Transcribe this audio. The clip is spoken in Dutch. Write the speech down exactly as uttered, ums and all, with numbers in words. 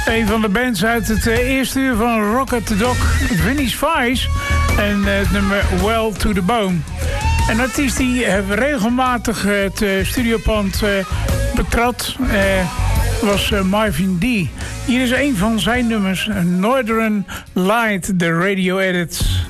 Een van de bands uit het uh, eerste uur van Rocket the Dog, Vinnie's Vice. En uh, het nummer Well to the Bone. Een artiest die uh, regelmatig het uh, studiopand uh, betrad uh, was uh, Marvin D. Hier is een van zijn nummers, Northern Light, de radio edits.